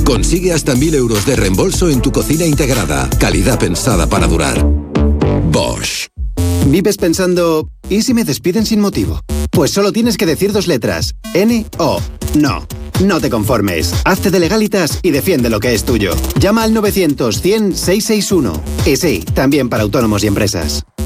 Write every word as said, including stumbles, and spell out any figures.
Consigue hasta mil euros de reembolso en tu cocina integrada. Calidad pensada para durar. Bosch. ¿Vives pensando, ¿y si me despiden sin motivo? Pues solo tienes que decir dos letras. N O. No. No te conformes. Hazte de Legalitas y defiende lo que es tuyo. Llama al novecientos, cien, seiscientos sesenta y uno. Y sí, también para autónomos y empresas.